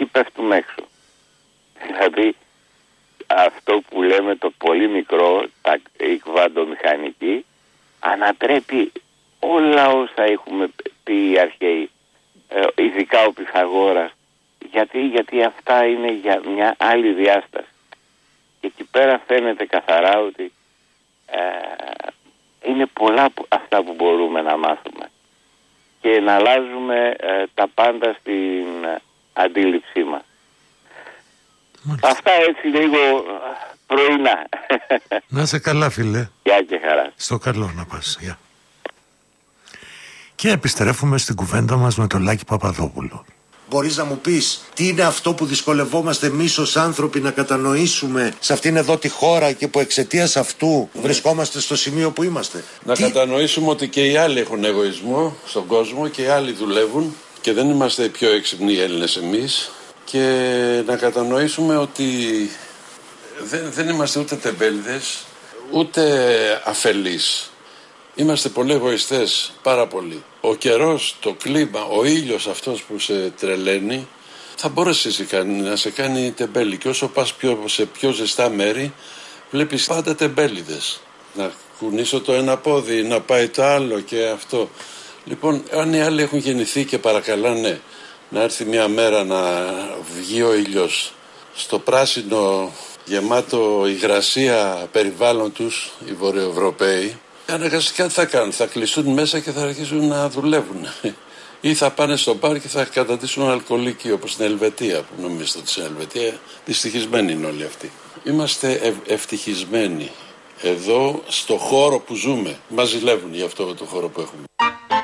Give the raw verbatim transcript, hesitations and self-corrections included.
πέφτουμε έξω. Δηλαδή αυτό που λέμε το πολύ μικρό, τα, η κβαντομηχανική, ανατρέπει όλα όσα έχουμε πει οι αρχαίοι, ε, ειδικά ο Πυθαγόρας. Γιατί, γιατί αυτά είναι για μια άλλη διάσταση. Και εκεί πέρα φαίνεται καθαρά ότι ε, είναι πολλά αυτά που μπορούμε να μάθουμε και να αλλάζουμε ε, τα πάντα στην αντίληψή μας. Μάλιστα. Αυτά έτσι λίγο πρωινά. Να είσαι καλά, φίλε. Γεια και χαρά. Στο καλό να πας. Γεια. Και επιστρέφουμε στην κουβέντα μας με τον Λάκη Παπαδόπουλο. Μπορείς να μου πεις τι είναι αυτό που δυσκολευόμαστε εμείς ως άνθρωποι να κατανοήσουμε σε αυτήν εδώ τη χώρα και που εξαιτίας αυτού βρισκόμαστε στο σημείο που είμαστε? Να τι... κατανοήσουμε ότι και οι άλλοι έχουν εγωισμό στον κόσμο και οι άλλοι δουλεύουν και δεν είμαστε οι πιο έξυπνοι Έλληνες εμείς, και να κατανοήσουμε ότι δεν, δεν είμαστε ούτε τεμπέληδες ούτε αφελείς. Είμαστε πολύ εγωιστές, πάρα πολύ. Ο καιρός, το κλίμα, ο ήλιος αυτός που σε τρελαίνει θα μπορέσει να σε κάνει τεμπέλη, και όσο πας πιο, σε πιο ζεστά μέρη βλέπεις πάντα τεμπέληδες. Να κουνήσω το ένα πόδι, να πάει το άλλο και αυτό. Λοιπόν, αν οι άλλοι έχουν γεννηθεί και παρακαλάνε να έρθει μια μέρα να βγει ο ήλιος στο πράσινο γεμάτο υγρασία περιβάλλον τους, οι Βορειοευρωπαίοι, αναγκαστικά τι θα κάνουν? Θα κλειστούν μέσα και θα αρχίσουν να δουλεύουν. Ή θα πάνε στο μπαρ και θα καταντήσουν αλκοολικοί, όπως στην Ελβετία, που νομίζετε ότι στην Ελβετία δυστυχισμένοι είναι όλοι αυτοί. Είμαστε ευ, ευτυχισμένοι εδώ στο χώρο που ζούμε. Μας ζηλεύουν για αυτό το χώρο που έχουμε.